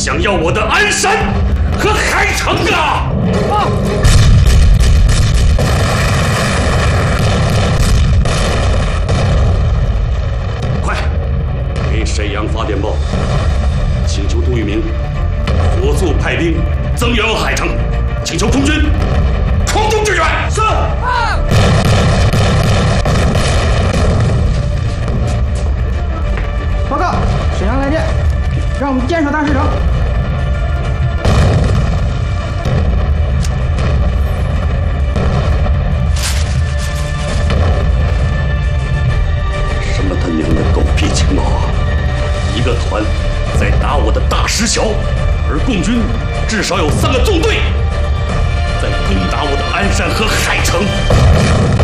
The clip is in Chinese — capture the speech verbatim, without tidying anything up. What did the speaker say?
想要我的鞍山和海城啊！啊！快，给沈阳发电报，请求杜聿明火速派兵增援我海城，请求空军空中支援。是。啊！ 报告，沈阳来电，让我们坚守大石城。 什么他娘的狗屁情报啊！一个团在打我的大石桥，而共军至少有三个纵队。